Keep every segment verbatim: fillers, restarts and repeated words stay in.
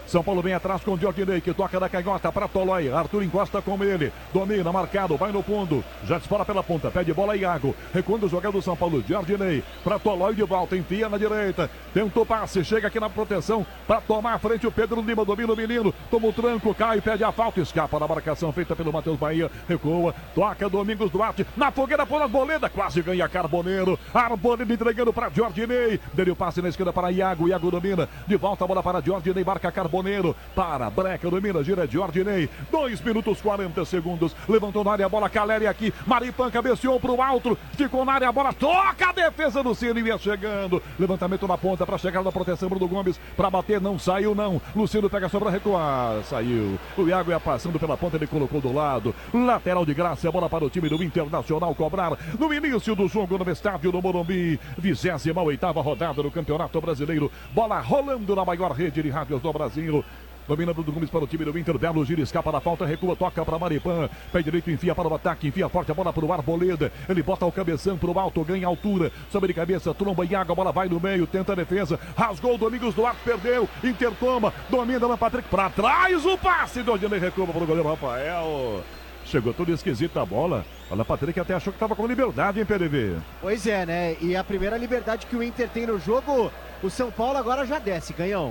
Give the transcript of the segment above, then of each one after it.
São Paulo vem atrás com o Diordinei, que toca da canhota para Tolói. Arthur encosta com ele. Domina, marcado, vai no fundo. Já dispara pela ponta, pede bola Iago. Recuando o jogador do São Paulo. Diordinei para Tolói de volta, enfia na direita. Tentou passe, chega aqui na proteção para tomar a frente o Pedro Lima. Domina o menino, toma o tranco, cai, pede a falta. Escapa da marcação feita pelo Matheus Bahia. Recua, toca Domingos Duarte. Na fogueira por Arboleda, quase ganha Carboneiro. Arboleda entregando para Diordinei. Deu o passe na esquerda para Iago. Iago domina. De volta a bola para Diordinei, marca Carboneiro. Para Breca, domina, gira Diordinei. dois minutos quarenta segundos. Levantou na área a bola, Caleri aqui. Maripan cabeceou pro alto. Ficou na área a bola. Toca a defesa do Ciro. Ia chegando. Levantamento na ponta para chegar na proteção. Bruno Gomes para bater. Não saiu, não. Luciano pega só para recuar. Saiu. O Iago ia passando pela ponta. Ele colocou do lado. Lateral de graça. A bola para o time do Internacional cobrar. No início do jogo no estádio do Morumbi. vigésima oitava rodada do Campeonato Brasileiro. Bola rolando na maior rede de rádios do Brasil. Domina Bruno Gomes para o time do Inter. Belo gira, escapa da falta, recua, toca para Maripan. Pé direito, enfia para o ataque, enfia forte a bola para o Arboleda. Ele bota o cabeção para o alto, ganha altura. Sobe de cabeça, tromba e água, a bola vai no meio, tenta a defesa. Rasgou o Domingos Duarte, perdeu. Inter toma, domina Alan Patrick para trás. O passe do Odinei, recua para o goleiro Rafael. Chegou tudo esquisito a bola. Alan Patrick até achou que estava com liberdade, hein, P D V? Pois é, né? E a primeira liberdade que o Inter tem no jogo, o São Paulo agora já desce, Canhão.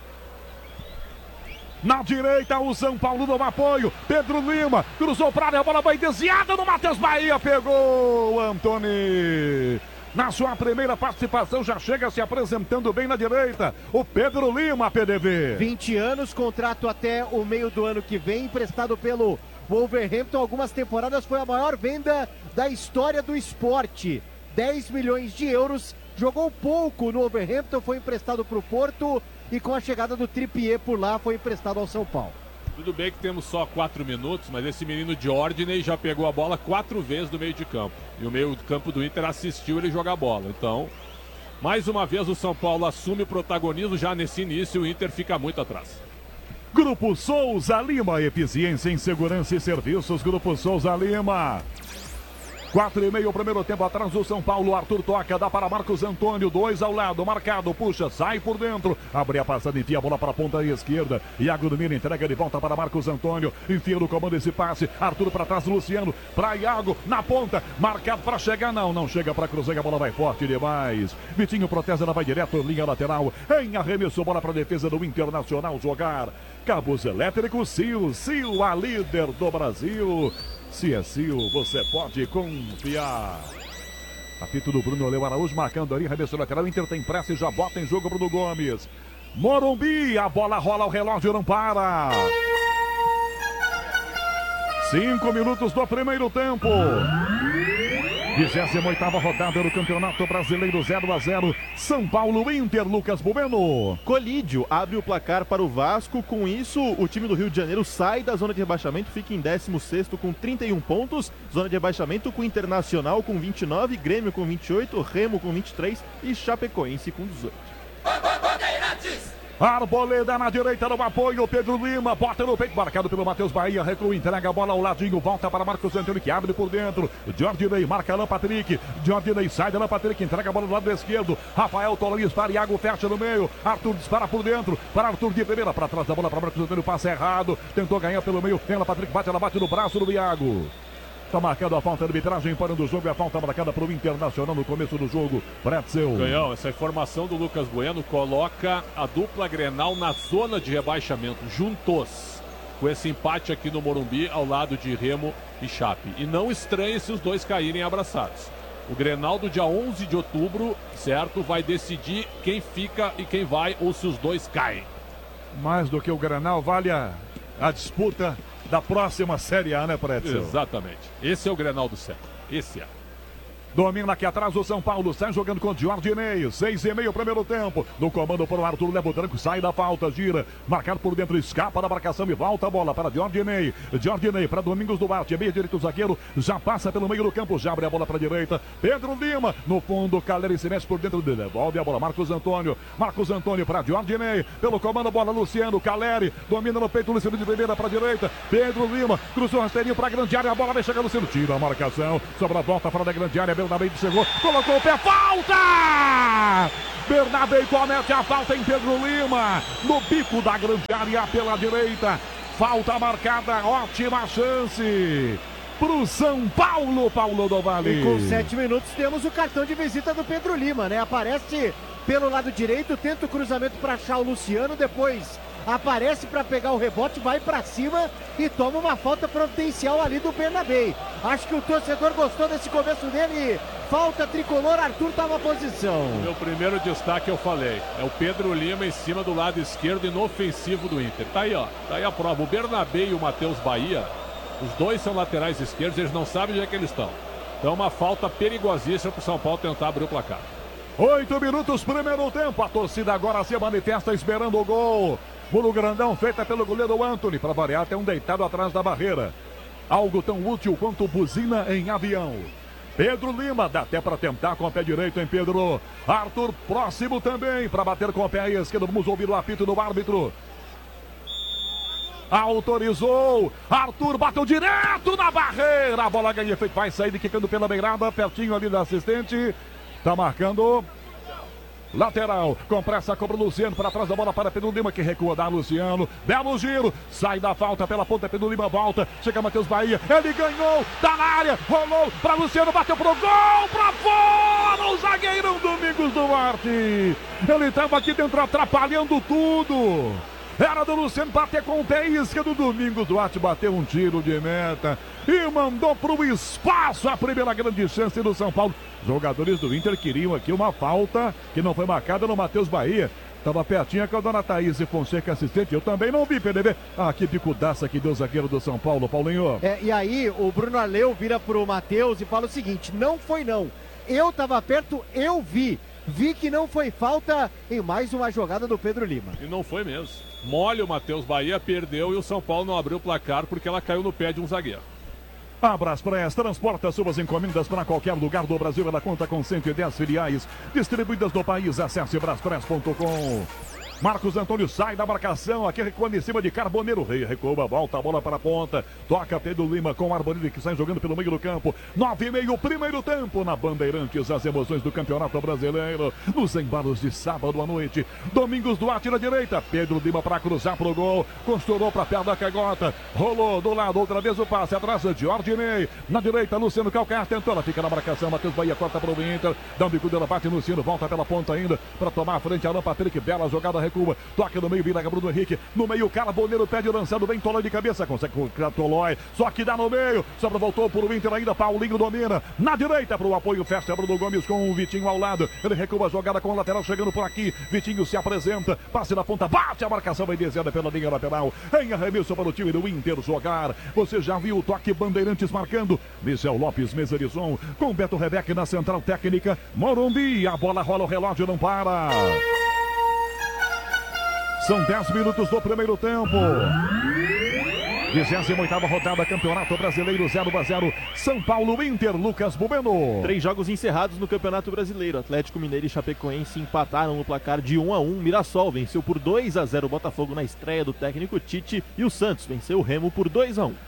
Na direita, o São Paulo no apoio. Pedro Lima cruzou para a área, a bola vai desviada no Matheus Bahia. Pegou o Antony. Na sua primeira participação, já chega se apresentando bem na direita. O Pedro Lima, P D V. vinte anos, contrato até o meio do ano que vem, emprestado pelo Wolverhampton. Algumas temporadas foi a maior venda da história do esporte. dez milhões de euros. Jogou pouco no Wolverhampton, foi emprestado para o Porto. E com a chegada do Trippier por lá, foi emprestado ao São Paulo. Tudo bem que temos só quatro minutos, mas esse menino Diordinei já pegou a bola quatro vezes do meio de campo. E o meio de campo do Inter assistiu ele jogar a bola. Então, mais uma vez o São Paulo assume o protagonismo já nesse início, o Inter fica muito atrás. Grupo Souza Lima, eficiência em segurança e serviços. Grupo Souza Lima. Quatro e meio, primeiro tempo atrás do São Paulo. Arthur toca, dá para Marcos Antônio. Dois ao lado, marcado, puxa, sai por dentro. Abre a passada, enfia a bola para a ponta esquerda. Iago domina, entrega de volta para Marcos Antônio. Enfia no comando esse passe. Arthur para trás, Luciano. Para Iago, na ponta. Marcado para chegar, não, não chega para cruzar. A bola vai forte demais. Vitinho protege, ela vai direto, linha lateral. Em arremesso, bola para a defesa do Internacional jogar. Cabos elétricos, Sil, Sil, a líder do Brasil. Se é Sil, você pode confiar. Apito do Bruno Leo Araújo marcando ali, arremesso lateral. Inter tem pressa e já bota em jogo Bruno Gomes. Morumbi, a bola rola, o relógio não para. Cinco minutos do primeiro tempo. vigésima oitava rodada do Campeonato Brasileiro, zero a zero. São Paulo Inter, Lucas Bubeno. Colídio abre o placar para o Vasco. Com isso, o time do Rio de Janeiro sai da zona de rebaixamento, fica em décimo sexto com trinta e um pontos. Zona de rebaixamento com Internacional com vinte e nove, Grêmio com vinte e oito, Remo com vinte e três e Chapecoense com dezoito. Arboleda na direita no apoio, Pedro Lima, bota no peito, marcado pelo Matheus Bahia, recua, entrega a bola ao ladinho, volta para Marcos Antônio que abre por dentro, Diordinei marca Alan Patrick, Diordinei sai de Alan Patrick, entrega a bola do lado esquerdo, Rafael Tolói para Iago, fecha no meio, Arthur dispara por dentro, para Arthur de primeira, para trás da bola para Marcos Antônio, passa errado, tentou ganhar pelo meio, Alan Patrick bate, ela bate no braço do Iago. Está marcando a falta de arbitragem, parando o jogo, e a falta marcada para o Internacional no começo do jogo. Pretzel. Canhão, essa informação do Lucas Bueno coloca a dupla Grenal na zona de rebaixamento, juntos, com esse empate aqui no Morumbi, ao lado de Remo e Chape. E não estranhe se os dois caírem abraçados. O Grenal do dia onze de outubro, certo, vai decidir quem fica e quem vai, ou se os dois caem. Mais do que o Grenal, vale a, a disputa da próxima Série A, né, Pretzel? Exatamente. Esse é o Grenal do século. Esse é. Domina aqui atrás o São Paulo, sai jogando com o Diordinei, seis e meio primeiro tempo, no comando para o Arthur, leva o tranco, sai da falta, gira, marcado por dentro, escapa da marcação e volta a bola para Diordinei, Diordinei para Domingos Duarte, meio direito o zagueiro, já passa pelo meio do campo, já abre a bola para a direita, Pedro Lima, no fundo, Caleri se mexe por dentro, devolve a bola, Marcos Antônio, Marcos Antônio para Diordinei, pelo comando, bola Luciano, Caleri, domina no peito, Luciano de primeira para a direita, Pedro Lima, cruzou o rasteirinho para a grande área, a bola vai chegar no centro, tira a marcação, sobra a volta para a grande área, Bernabé chegou, colocou o pé, falta! Bernabé comete a falta em Pedro Lima, no bico da grande área pela direita. Falta marcada, ótima chance pro São Paulo, Paulo do Vale. E com sete minutos temos o cartão de visita do Pedro Lima, né? Aparece pelo lado direito, tenta o cruzamento para achar o Luciano, depois aparece para pegar o rebote, vai para cima e toma uma falta providencial ali do Bernabé. Acho que o torcedor gostou desse começo dele. Falta tricolor, Arthur toma a posição. Meu primeiro destaque eu falei, é o Pedro Lima em cima do lado esquerdo inofensivo do Inter. Tá aí, ó, tá aí a prova. O Bernabé e o Matheus Bahia, os dois são laterais esquerdos, eles não sabem onde é que eles estão. Então uma falta perigosíssima pro São Paulo tentar abrir o placar. Oito minutos, primeiro tempo. A torcida agora se manifesta esperando o gol. Pulo grandão feita pelo goleiro Antony. Para variar, tem um deitado atrás da barreira. Algo tão útil quanto buzina em avião. Pedro Lima, dá até para tentar com o pé direito, hein, Pedro? Arthur próximo também para bater com o pé esquerdo. Vamos ouvir o apito do árbitro. Autorizou. Arthur bateu direto na barreira. A bola ganha efeito. Vai sair quicando pela beirada, pertinho ali da assistente. Tá marcando lateral, com pressa, cobra o Luciano para trás da bola para Pedro Lima, que recua, dá Luciano, belo giro, sai da falta pela ponta, Pedro Lima volta, chega Matheus Bahia, ele ganhou, tá na área, rolou para Luciano, bateu pro gol, pra fora, o zagueirão Domingos Duarte, ele tava aqui dentro atrapalhando tudo. Era do Luciano bater com o pé esquerdo. Domingos Duarte bateu um tiro de meta e mandou pro espaço a primeira grande chance do São Paulo. Jogadores do Inter queriam aqui uma falta que não foi marcada no Matheus Bahia. Tava pertinho com a dona Thaís Fonseca, assistente. Eu também não vi, P D B. Ah, que bicudaça que deu o zagueiro do São Paulo, Paulinho. É, e aí o Bruno Arleu vira pro Matheus e fala o seguinte: não foi não. Eu tava perto, eu vi. Vi que não foi falta em mais uma jogada do Pedro Lima. E não foi mesmo. Mole o Matheus Bahia, perdeu e o São Paulo não abriu o placar porque ela caiu no pé de um zagueiro. A Braspress transporta suas encomendas para qualquer lugar do Brasil. Ela conta com cento e dez filiais distribuídas no país. Acesse braspress ponto com. Marcos Antônio sai da marcação, aqui recuando em cima de Carboneiro, Rei recua, volta a bola para a ponta, toca Pedro Lima com Arbolino que sai jogando pelo meio do campo, nove e meio, primeiro tempo na Bandeirantes, as emoções do Campeonato Brasileiro, nos embalos de sábado à noite, Domingos Duarte na direita, Pedro Lima para cruzar pro gol, costurou para perto da cagota, rolou do lado, outra vez o passe, atrás de Ordinei, na direita, Luciano Calcar, tentou, ela fica na marcação, Matheus Bahia corta para o Inter, dá um bicudo, ela bate no Luciano, volta pela ponta ainda, para tomar a frente, Alan Patrick, bela jogada, recua, toca no meio, vira Bruno Henrique, no meio, Carboneiro pede lançando bem, Tolói de cabeça, consegue colocar Tolói, só que dá no meio, sobra voltou pro Inter ainda, Paulinho domina, na direita pro apoio, fecha Bruno Gomes com o Vitinho ao lado, ele recua a jogada com o lateral chegando por aqui, Vitinho se apresenta, passe na ponta, bate a marcação, vai descendo pela linha lateral, em arremesso para o time do Inter jogar, você já viu o toque Bandeirantes marcando, Michel Lopes, mesa de som, com Beto Rebeck na central técnica, Morumbi, a bola rola, o relógio não para. São dez minutos do primeiro tempo. vigésima oitava rodada, Campeonato Brasileiro, zero a zero. São Paulo, Inter, Lucas Bubeno. Três jogos encerrados no Campeonato Brasileiro. Atlético Mineiro e Chapecoense empataram no placar de um a um. Mirassol venceu por dois a zero o Botafogo na estreia do técnico Tite. E o Santos venceu o Remo por dois a um.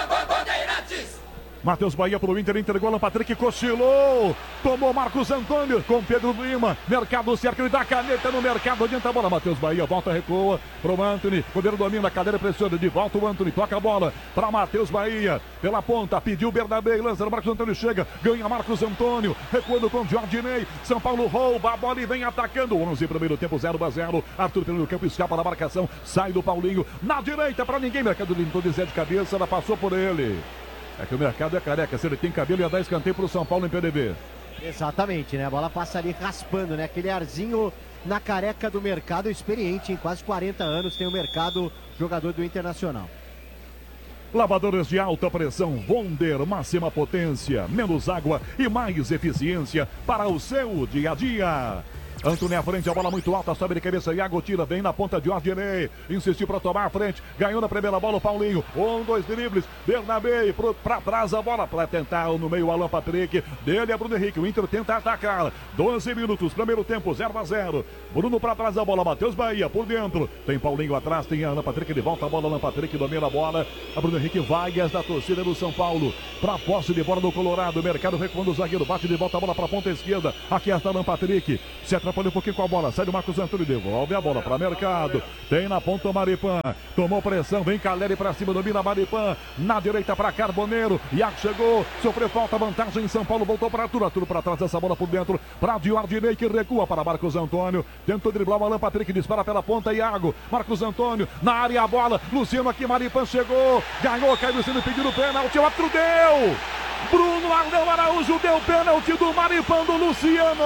Matheus Bahia pro Inter, entregou Alan Patrick, cochilou, tomou Marcos Antônio com Pedro Lima, mercado cerca, ele dá caneta no mercado, adianta a bola, Matheus Bahia, volta, recua pro Antony, goleiro domina, a cadeira pressiona, de volta o Antony, toca a bola para Matheus Bahia, pela ponta, pediu o Bernabé, lança, Marcos Antônio chega, ganha Marcos Antônio, recuando com Jordinei, São Paulo rouba a bola e vem atacando, onze primeiro tempo, zero a zero, Arthur pelo campo, escapa da marcação, sai do Paulinho, na direita para ninguém, mercado limpou de Zé de cabeça, ela passou por ele. É que o mercado é careca, se ele tem cabelo ia dar escanteio pro São Paulo em P D B. Exatamente, né? A bola passa ali raspando, né? Aquele arzinho na careca do mercado, experiente, em quase quarenta anos tem o mercado, jogador do Internacional. Lavadores de alta pressão Wonder, máxima potência, menos água e mais eficiência para o seu dia a dia. Antônio à frente, a bola muito alta, sobe de cabeça. Iago tira bem na ponta de Ordinei. Insistiu para tomar a frente. Ganhou na primeira bola o Paulinho. Um, dois dribles. Bernabé para trás a bola para tentar no meio o Alan Patrick. Dele é Bruno Henrique. O Inter tenta atacar. doze minutos, primeiro tempo, zero a zero. Bruno para trás a bola. Matheus Bahia por dentro. Tem Paulinho atrás. Tem Alan Patrick de volta a bola. Alan Patrick domina a bola. A Bruno Henrique Vargas da torcida do São Paulo. Para a posse de bola do Colorado. Mercado recuando o zagueiro. Bate de volta a bola para a ponta esquerda. Aqui está Alan Patrick. Se atrapalha um pouquinho com a bola. Sai do Marcos Antônio. Devolve a bola para Mercado. Tem na ponta o Maripan. Tomou pressão. Vem Caleri para cima. Domina Maripan. Na direita para Carboneiro. Iago chegou. Sofreu falta. Vantagem em São Paulo. Voltou para Arthur. Arthur para trás. Essa bola por dentro. Para Diordinei que recua para Marcos Antônio. Tentou driblar o Alan Patrick. Dispara pela ponta. Iago. Marcos Antônio. Na área a bola. Luciano aqui. Maripan chegou. Ganhou. Caiu Luciano pedindo pênalti. O outro deu. Bruno Arleu Araújo deu pênalti do Maripan do Luciano.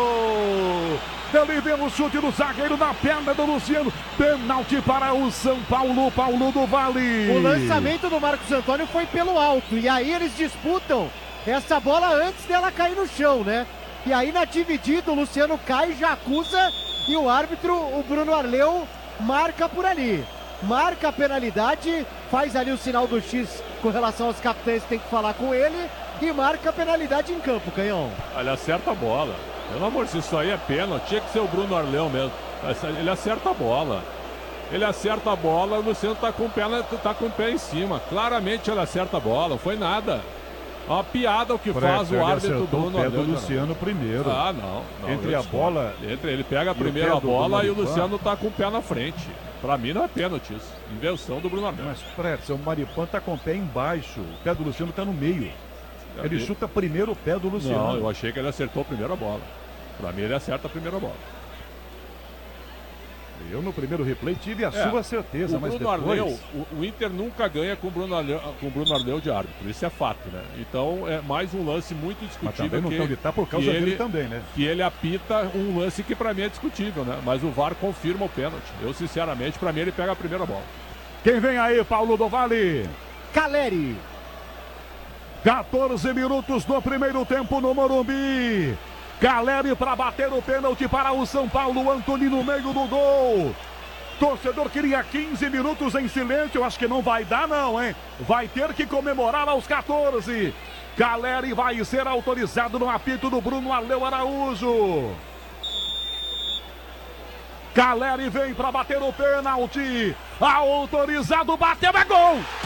Ele vê o chute do zagueiro na perna do Luciano. Pênalti para o São Paulo, Paulo do Vale. O lançamento do Marcos Antônio foi pelo alto. E aí eles disputam essa bola antes dela cair no chão, né? E aí na dividida o Luciano cai, já acusa. E o árbitro, o Bruno Arleu, marca por ali. Marca a penalidade, faz ali o sinal do X com relação aos capitães que tem que falar com ele. E marca a penalidade em campo, Canhão. Ele acerta a bola. Pelo amor de Deus, isso aí é pênalti. Tinha que ser o Bruno Arleu mesmo. Ele acerta a bola. Ele acerta a bola, o Luciano tá com o pé, tá com o pé em cima. Claramente ele acerta a bola, não foi nada. É uma piada o que Fred, faz o árbitro do Bruno Arleu. Do Luciano não. primeiro. Ah, não. não Entre a bola. Entre, ele pega a e primeira bola do e o Luciano tá com o pé na frente. Pra mim não é pênalti isso. Invenção do Bruno Arleu. Mas, Fred, o Maripan tá com o pé embaixo. O pé do Luciano tá no meio. É ele dele. chuta primeiro o pé do Luciano. Não, eu achei que ele acertou a primeira bola. Pra mim ele acerta a primeira bola. Eu no primeiro replay tive a É, sua certeza, o mas Bruno depois... Arleu, o, o Inter nunca ganha com o Bruno Arleu, com o Bruno Arleu de árbitro, isso é fato, né? Então é mais um lance muito Mas discutível. também não que, estão de tá por causa que dele ele, também, né? que ele apita um lance que pra mim é discutível, né? Mas o V A R confirma o pênalti. Eu sinceramente, pra mim ele pega a primeira bola. Quem vem aí, Paulo do Vale? Caleri. quatorze minutos no primeiro tempo no Morumbi. Caleri para bater o pênalti para o São Paulo. Antony no meio do gol. Torcedor queria quinze minutos em silêncio. Acho que não vai dar não, hein? Vai ter que comemorar aos quatorze. Caleri vai ser autorizado no apito do Bruno Arleu Araújo. Caleri vem para bater o pênalti. Autorizado, bateu, é gol!